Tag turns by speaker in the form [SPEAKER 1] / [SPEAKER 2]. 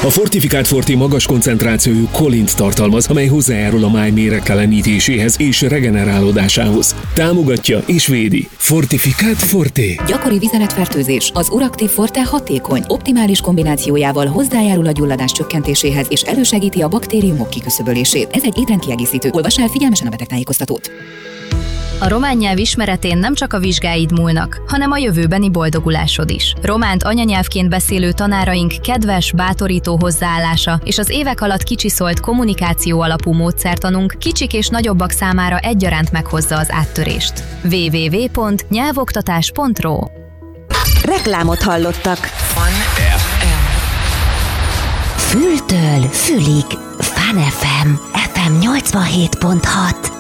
[SPEAKER 1] A Fortifikált Forte magas koncentrációjú kolint tartalmaz, amely hozzájárul a máj méregtelenítéséhez és regenerálódásához. Támogatja és védi. Fortifikált Forte.
[SPEAKER 2] Gyakori vizeletfertőzés. Az Uraktív Forte hatékony, optimális kombinációjával hozzájárul a gyulladás csökkentéséhez és elősegíti a baktériumok kiküszöbölését. Ez egy étrendkiegészítő. Olvass el figyelmesen a betegtájékoztatót.
[SPEAKER 3] A román nyelv ismeretén nem csak a vizsgáid múlnak, hanem a jövőbeni boldogulásod is. Románt anyanyelvként beszélő tanáraink kedves, bátorító hozzáállása és az évek alatt kicsiszolt kommunikáció alapú módszertanunk kicsik és nagyobbak számára egyaránt meghozza az áttörést. www.nyelvoktatás.ro.
[SPEAKER 4] Reklámot hallottak. Fültől fülig. Fun FM. FM 87.6.